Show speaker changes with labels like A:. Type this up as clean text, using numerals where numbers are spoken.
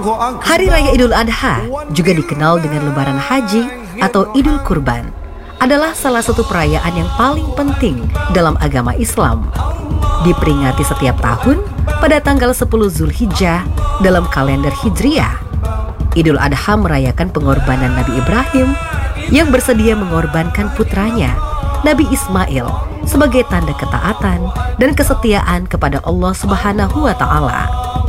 A: Hari Raya Idul Adha, juga dikenal dengan Lebaran Haji atau Idul Kurban, adalah salah satu perayaan yang paling penting dalam agama Islam. Diperingati setiap tahun pada tanggal 10 Zulhijjah dalam kalender Hijriah. Idul Adha merayakan pengorbanan Nabi Ibrahim yang bersedia mengorbankan putranya, Nabi Ismail, sebagai tanda ketaatan dan kesetiaan kepada Allah Subhanahu wa Ta'ala.